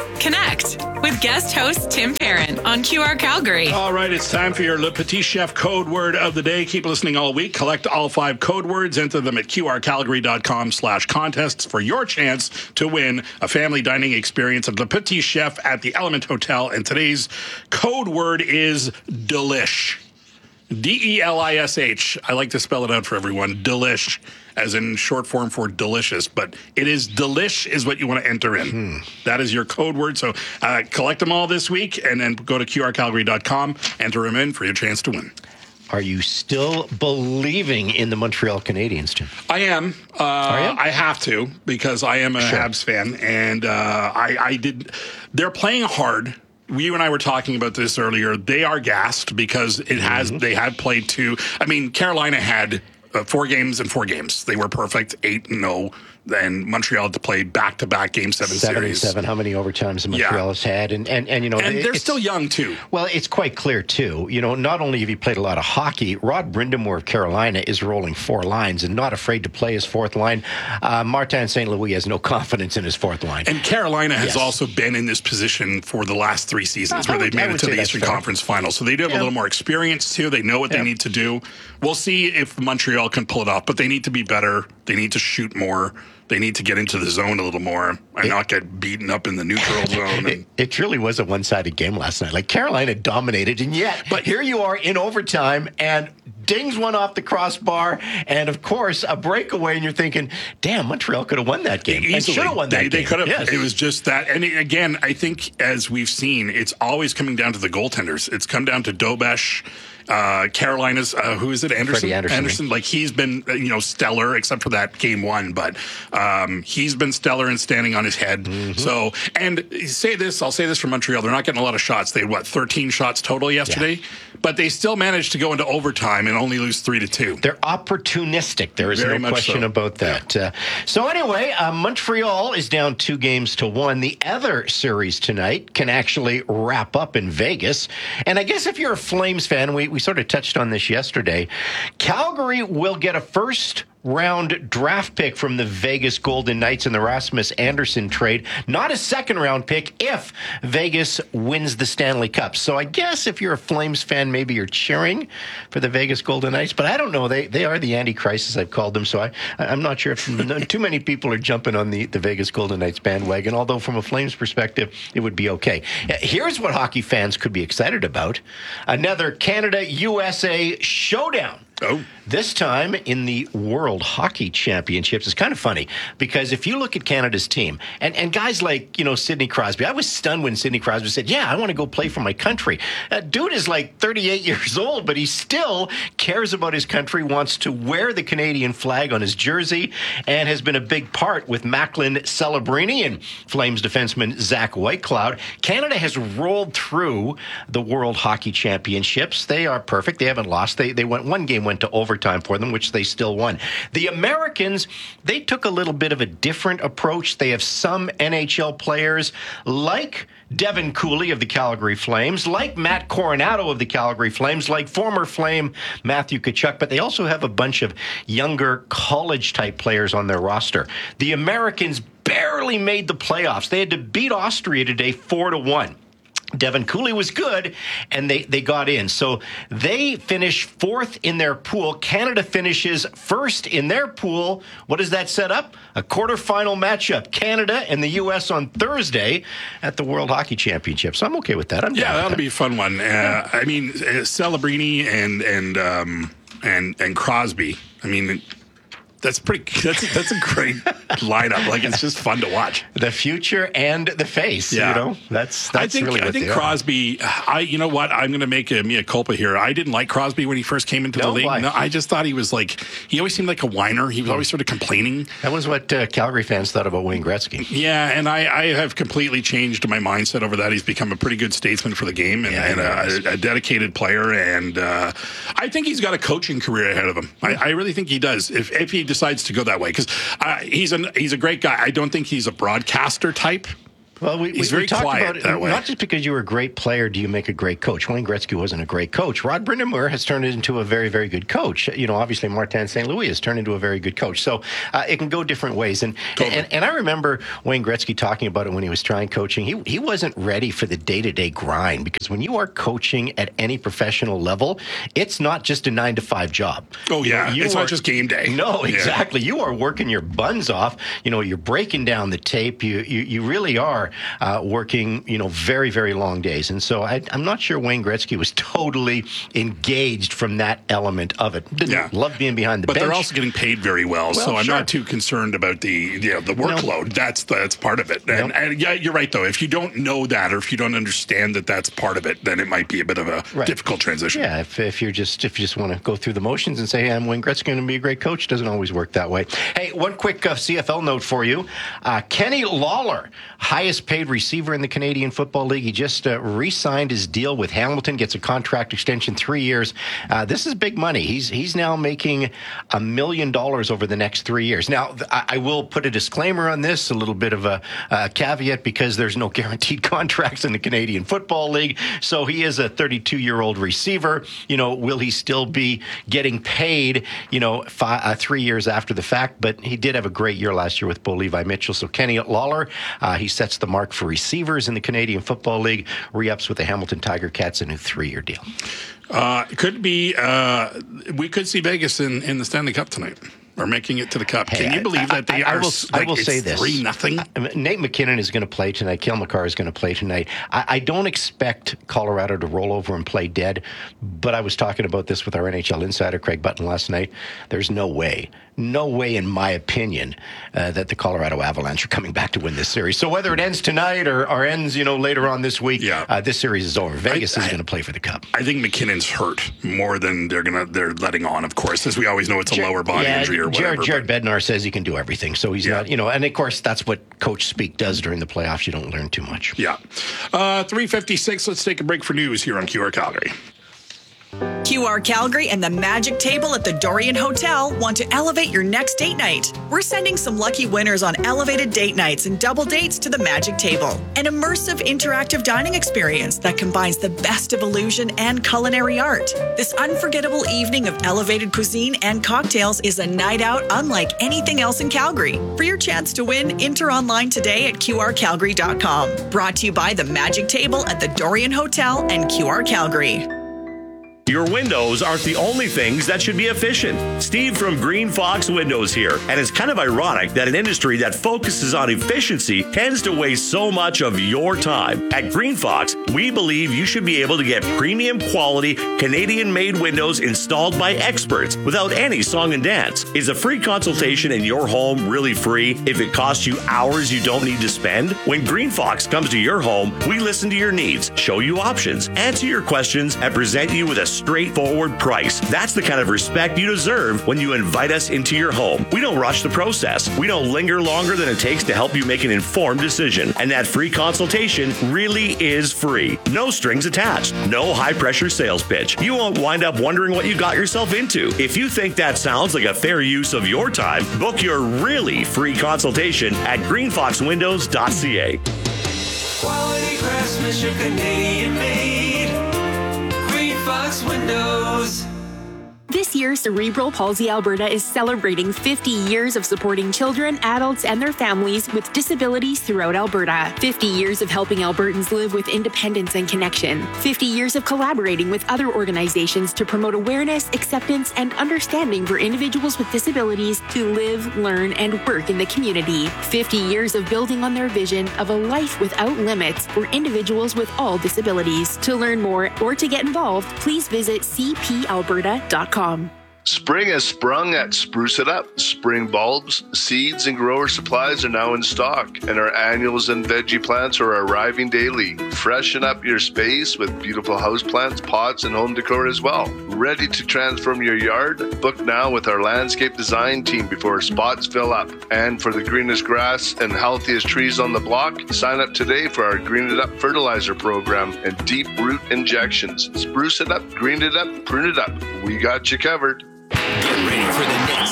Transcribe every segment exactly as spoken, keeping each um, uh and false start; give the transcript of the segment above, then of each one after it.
Connect with guest host Tim Parent on Q R Calgary. All right, it's time for your Le Petit Chef code word of the day. Keep listening all week. Collect all five code words. Enter them at qrcalgary.com slash contests for your chance to win a family dining experience at Le Petit Chef at the Element Hotel. And today's code word is delish. D E L I S H. I like to spell it out for everyone. Delish, as in short form for delicious. But it is delish is what you want to enter in. Hmm. That is your code word. So uh, collect them all this week and then go to q r calgary dot com, enter them in for your chance to win. Are you still believing in the Montreal Canadiens, Tim? I am. Uh, Are you? I have to because I am a Sure. Habs fan. And uh, I, I did. They're playing hard. You and I were talking about this earlier. They are gassed because it has. Mm-hmm. They had played two. I mean, Carolina had uh, four games and four games. They were perfect, eight and no. Then Montreal had to play back-to-back Game Seven seven series. And seven. How many overtimes Montreal Yeah. has had, and and and you know, and they, they're still young too. Well, it's quite clear too. You know, not only have you played a lot of hockey, Rod Brindamore of Carolina is rolling four lines and not afraid to play his fourth line. Uh, Martin Saint Louis has no confidence in his fourth line. And Carolina has Yes. also been in this position for the last three seasons, I where would- they've I made it would to say the that's Eastern fair. Conference Final. So they do have Yeah. a little more experience too. They know what Yeah. they need to do. We'll see if Montreal can pull it off, but they need to be better. They need to shoot more. They need to get into the zone a little more and It- not get beaten up in the neutral zone. It, And, it truly was a one-sided game last night. Like Carolina dominated, and yet, But- here you are in overtime, and dings one off the crossbar, and of course a breakaway, and you're thinking, "Damn, Montreal could have won that game. And Easily. should have won that they, game." They could have. Yes. It was just that. And it- again, I think as we've seen, it's always coming down to the goaltenders. It's come down to Dobesh. Uh, Carolina's, uh, who is it? Anderson? Freddie Anderson. Anderson. Like he's been, uh, you know, stellar except for that game one, but um, he's been stellar and standing on his head. Mm-hmm. So, and say this, I'll say this for Montreal. They're not getting a lot of shots. They had, what, thirteen shots total yesterday? Yeah. But they still managed to go into overtime and only lose three to two. They're opportunistic. There is Very no much question so. about that. Uh, so anyway, uh, Montreal is down two games to one. The other series tonight can actually wrap up in Vegas. And I guess if you're a Flames fan, we, we sort of touched on this yesterday, Calgary will get a first round draft pick from the Vegas Golden Knights in the Rasmus Anderson trade, not a second round pick if Vegas wins the Stanley Cup. So I guess if you're a Flames fan, maybe you're cheering for the Vegas Golden Knights, but I don't know. They they are the anti-crisis, I've called them, so I, I'm not sure if too many people are jumping on the, the Vegas Golden Knights bandwagon, although from a Flames perspective, it would be okay. Here's what hockey fans could be excited about. Another Canada-U S A showdown. Oh. This time in the World Hockey Championships. It's kind of funny because if you look at Canada's team and, and guys like, you know, Sidney Crosby, I was stunned when Sidney Crosby said, yeah, I want to go play for my country. That dude is like thirty-eight years old, but he still cares about his country, wants to wear the Canadian flag on his jersey, and has been a big part with Macklin Celebrini and Flames defenseman Zach Whitecloud. Canada has rolled through the World Hockey Championships. They are perfect. They haven't lost. They, they went one game went to overtime for them, which they still won. The Americans, they took a little bit of a different approach. They have some N H L players like Devin Cooley of the Calgary Flames, like Matt Coronado of the Calgary Flames, like former Flame Matthew Tkachuk, but they also have a bunch of younger college-type players on their roster. The Americans barely made the playoffs. They had to beat Austria today four to one. Devin Cooley was good, and they, they got in. So they finish fourth in their pool. Canada finishes first in their pool. What does that set up? A quarterfinal matchup. Canada and the U S on Thursday at the World Hockey Championship. So I'm okay with that. I'm Yeah, down with that'll that. be a fun one. Uh, I mean, uh, Celebrini and and um, and and Crosby. I mean, that's pretty. That's that's a great lineup. Like it's just fun to watch. The future and the face. Yeah. You know, that's that's I think really what I think they are. Crosby. I you know what? I'm going to make a mea culpa here. I didn't like Crosby when he first came into No, the league. why? No, I just thought he was like he always seemed like a whiner. He was always sort of complaining. That was what uh, Calgary fans thought about Wayne Gretzky. Yeah, and I, I have completely changed my mindset over that. He's become a pretty good statesman for the game and, Yeah, and he is. a, a dedicated player. And uh, I think he's got a coaching career ahead of him. I, I really think he does if if he decides to go that way because uh, he's an he's a great guy. I don't think he's a broadcaster type. Well, we, He's we, very we talked quiet about it. that way. Not just because you were a great player do you make a great coach. Wayne Gretzky wasn't a great coach. Rod Brind'Amour has turned into a very, very good coach. You know, obviously Martin Saint Louis has turned into a very good coach. So uh, it can go different ways. And, Totally. and and I remember Wayne Gretzky talking about it when he was trying coaching. He he wasn't ready for the day-to-day grind, because when you are coaching at any professional level, it's not just a nine to five job. Oh, yeah. You it's are, not just game day. No, Yeah. exactly. You are working your buns off. You know, you're breaking down the tape. You you, you really are uh, working, you know, very, very long days. And so I, I'm not sure Wayne Gretzky was totally engaged from that element of it. Didn't Yeah. love being behind the But bench. they're also getting paid very well, so I'm sure. not too concerned about the you know, the workload. That's that's part of it. And, Nope. and yeah, you're right though. If you don't know that, or if you don't understand that that's part of it, then it might be a bit of a Right. difficult transition. Yeah, if, if you're just if you just want to go through the motions and say, hey, I'm Wayne Gretzky, going to be a great coach, doesn't always work that way. Hey, one quick uh, C F L note for you. Uh, Kenny Lawler, highest paid receiver in the Canadian Football League. He just uh, re-signed his deal with Hamilton, gets a contract extension, three years. Uh, this is big money. He's he's now making a million dollars over the next three years. Now, th- I, I will put a disclaimer on this, a little bit of a, a caveat, because there's no guaranteed contracts in the Canadian Football League. So he is a thirty-two-year-old receiver. You know, will he still be getting paid, you know, five, uh, three years after the fact? But he did have a great year last year with Bo Levi Mitchell. So Kenny Lawler, uh, he sets the mark for receivers in the Canadian Football League, re-ups with the Hamilton Tiger Cats, a new three-year deal. Uh, it could be. Uh, we could see Vegas in, in the Stanley Cup tonight, or making it to the Cup. Hey, Can you believe I- that they I- I are? will- I like, will it's say this. three nothing. Uh, Nate McKinnon is going to play tonight. Cale Makar is going to play tonight. I, I don't expect Colorado to roll over and play dead, but I was talking about this with our N H L insider, Craig Button, last night. There's no way, no way, in my opinion, uh, that the Colorado Avalanche are coming back to win this series. So whether it ends tonight or, or ends, you know, later on this week, Yeah. uh, this series is over. Vegas I- is I- going to play for the Cup. I think McKinnon's hurt more than they're gonna they're letting on. Of course, as we always know, it's a Jar- lower body yeah, injury or whatever. Jared, Jared but- Bednar says he can do everything, so he's Yeah. not, you know, and of course that's what coach speak does during the playoffs. You don't learn too much. Yeah. Uh, three fifty-six. Let's take a break for news here on Q R Calgary. Q R Calgary and the Magic Table at the Dorian Hotel want to elevate your next date night. We're sending some lucky winners on elevated date nights and double dates to the Magic Table, an immersive interactive dining experience that combines the best of illusion and culinary art. This unforgettable evening of elevated cuisine and cocktails is a night out unlike anything else in Calgary. For your chance to win, enter online today at Q R Calgary dot com. Brought to you by the Magic Table at the Dorian Hotel and Q R Calgary. Your windows aren't the only things that should be efficient. Steve from Green Fox Windows here. And it's kind of ironic that an industry that focuses on efficiency tends to waste so much of your time. At Green Fox, we believe you should be able to get premium quality Canadian-made windows installed by experts without any song and dance. Is a free consultation in your home really free if it costs you hours you don't need to spend? When Green Fox comes to your home, we listen to your needs, show you options, answer your questions, and present you with a straightforward price. That's the kind of respect you deserve when you invite us into your home. We don't rush the process. We don't linger longer than it takes to help you make an informed decision. And that free consultation really is free. No strings attached. No high-pressure sales pitch. You won't wind up wondering what you got yourself into. If you think that sounds like a fair use of your time, book your really free consultation at green fox windows dot c a. Quality craftsmanship, Canadian made. Green Fox Windows. This year, Cerebral Palsy Alberta is celebrating fifty years of supporting children, adults, and their families with disabilities throughout Alberta. fifty years of helping Albertans live with independence and connection. fifty years of collaborating with other organizations to promote awareness, acceptance, and understanding for individuals with disabilities to live, learn, and work in the community. fifty years of building on their vision of a life without limits for individuals with all disabilities. To learn more or to get involved, please visit c p alberta dot com. Spring has sprung at Spruce It Up. Spring bulbs, seeds, and grower supplies are now in stock, and our annuals and veggie plants are arriving daily. Freshen up your space with beautiful houseplants, pots, and home decor as well. Ready to transform your yard? Book now with our landscape design team before spots fill up. And for the greenest grass and healthiest trees on the block, sign up today for our Green It Up fertilizer program and deep root injections. Spruce it up, green it up, prune it up. We got you covered. Get ready for the next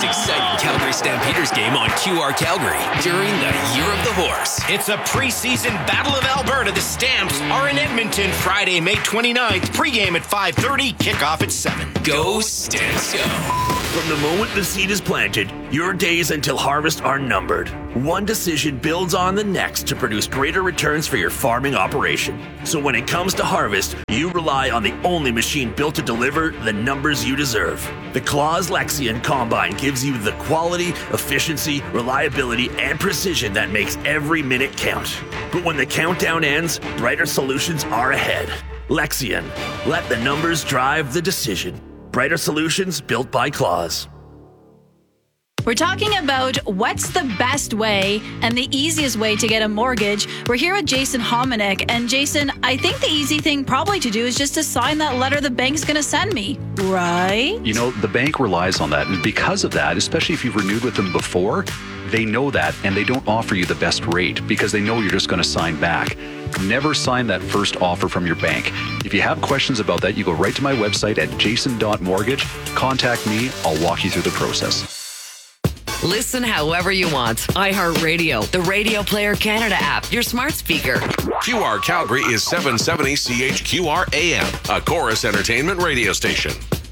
most exciting Calgary Stampeders game on Q R Calgary during the Year of the Horse. It's a preseason Battle of Alberta. The Stamps are in Edmonton Friday, May twenty-ninth. Pre-game at five thirty, kickoff at seven. Go Stamps, go. From the moment the seed is planted, your days until harvest are numbered. One decision builds on the next to produce greater returns for your farming operation. So when it comes to harvest, you rely on the only machine built to deliver the numbers you deserve. The Claas Lexion Combine gives you the quality, efficiency, reliability, and precision that makes every minute count. But when the countdown ends, brighter solutions are ahead. Lexion. Let the numbers drive the decision. Brighter solutions built by Claas. We're talking about what's the best way and the easiest way to get a mortgage. We're here with Jason Hominick. And Jason, I think the easy thing probably to do is just to sign that letter the bank's going to send me, right? You know, the bank relies on that. And because of that, especially if you've renewed with them before, they know that and they don't offer you the best rate because they know you're just going to sign back. Never sign that first offer from your bank. If you have questions about that, you go right to my website at jason dot mortgage. Contact me. I'll walk you through the process. Listen however you want. iHeartRadio, the Radio Player Canada app, your smart speaker. Q R Calgary is seven seventy C H Q R A M, a Chorus Entertainment radio station.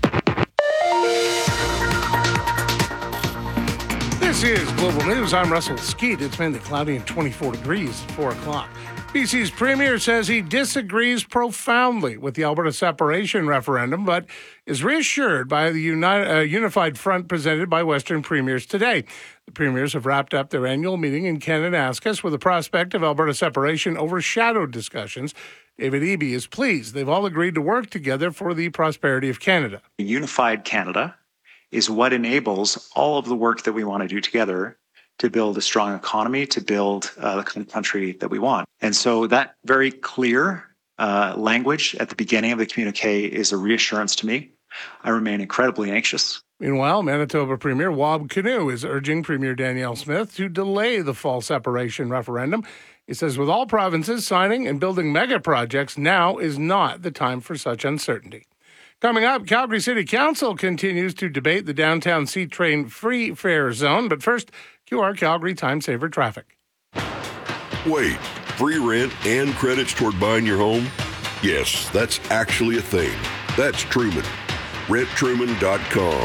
This is Global News. I'm Russell Skeet. It's mainly cloudy and twenty-four degrees at four o'clock. B C's Premier says he disagrees profoundly with the Alberta separation referendum, but is reassured by the uni- uh, unified front presented by Western Premiers today. The Premiers have wrapped up their annual meeting in Kananaskis with the prospect of Alberta separation overshadowed discussions. David Eby is pleased they've all agreed to work together for the prosperity of Canada. A unified Canada is what enables all of the work that we want to do together to build a strong economy, to build uh, the kind of country that we want. And so that very clear uh, language at the beginning of the communique is a reassurance to me. I remain incredibly anxious. Meanwhile, Manitoba Premier Wab Kinew is urging Premier Danielle Smith to delay the fall separation referendum. He says with all provinces signing and building mega projects, now is not the time for such uncertainty. Coming up, Calgary City Council continues to debate the downtown C-Train free fare zone. But first, Q R Calgary Time Saver traffic. Wait, free rent and credits toward buying your home? Yes, that's actually a thing. That's Truman. rent truman dot com.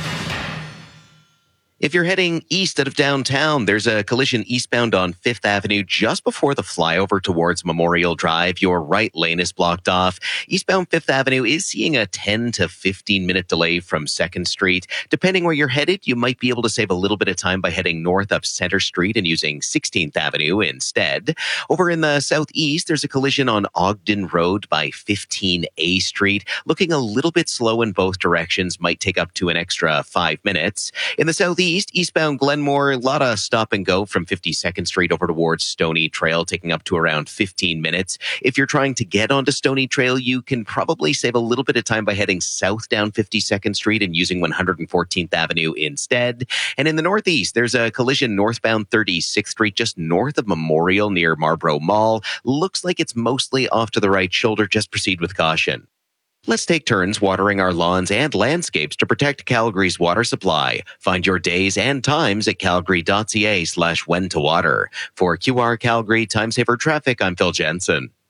If you're heading east out of downtown, there's a collision eastbound on Fifth Avenue just before the flyover towards Memorial Drive. Your right lane is blocked off. Eastbound Fifth Avenue is seeing a ten to fifteen minute delay from second Street. Depending where you're headed, you might be able to save a little bit of time by heading north up Center Street and using sixteenth Avenue instead. Over in the southeast, there's a collision on Ogden Road by fifteen A Street. Looking a little bit slow in both directions, might take up to an extra five minutes. In the southeast, East, eastbound Glenmore, a lot of stop and go from fifty-second Street over towards Stony Trail, taking up to around fifteen minutes. If you're trying to get onto Stony Trail, you can probably save a little bit of time by heading south down fifty-second Street and using one hundred fourteenth Avenue instead. And in the northeast, there's a collision northbound thirty-sixth Street, just north of Memorial near Marlborough Mall. Looks like it's mostly off to the right shoulder. Just proceed with caution. Let's take turns watering our lawns and landscapes to protect Calgary's water supply. Find your days and times at calgary.ca slash when to water. For Q R Calgary Time Saver Traffic, I'm Phil Jensen.